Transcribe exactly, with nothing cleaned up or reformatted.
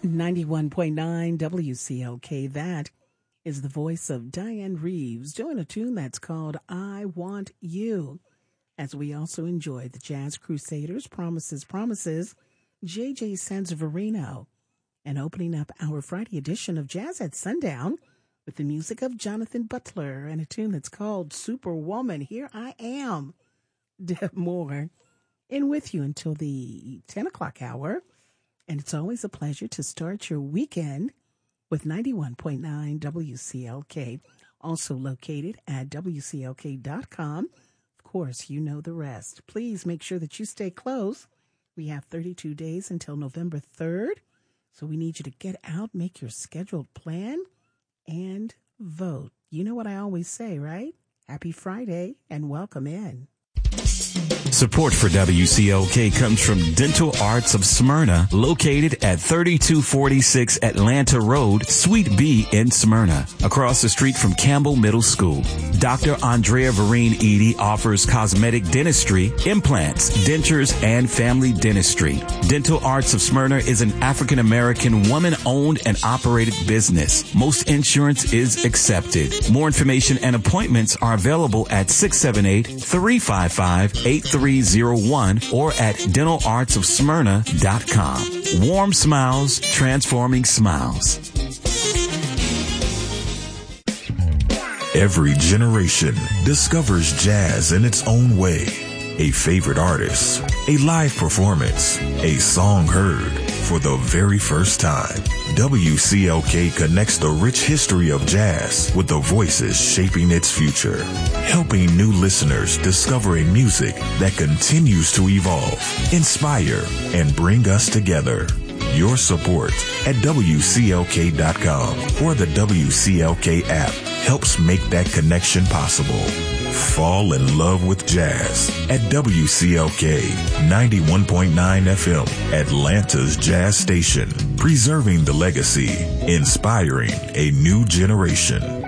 ninety-one point nine W C L K. That is the voice of Diane Reeves doing a tune that's called I Want You. As we also enjoy the Jazz Crusaders, Promises, Promises, J J Sanseverino, and opening up our Friday edition of Jazz at Sundown with the music of Jonathan Butler and a tune that's called Superwoman. Here I am, Deb Moore, in with you until the ten o'clock hour. And it's always a pleasure to start your weekend with ninety-one point nine W C L K, also located at W C L K dot com. Of course, you know the rest. Please make sure that you stay close. We have thirty-two days until November third, so we need you to get out, make your scheduled plan, and vote. You know what I always say, right? Happy Friday and welcome in. Support for W C L K comes from Dental Arts of Smyrna, located at thirty-two forty-six Atlanta Road, Suite B in Smyrna, across the street from Campbell Middle School. Doctor Andrea Vereen Edie offers cosmetic dentistry, implants, dentures, and family dentistry. Dental Arts of Smyrna is an African-American woman-owned and operated business. Most insurance is accepted. More information and appointments are available at six seven eight, three five five, eight three zero one or at dental arts of smyrna dot com. Warm smiles, transforming smiles. Every generation discovers jazz in its own way. A favorite artist, a live performance, a song heard for the very first time. W C L K connects the rich history of jazz with the voices shaping its future, helping new listeners discover a music that continues to evolve, inspire, and bring us together. Your support at W C L K dot com or the W C L K app helps make that connection possible. Fall in love with jazz at W C L K ninety-one point nine F M, Atlanta's jazz station, preserving the legacy, inspiring a new generation.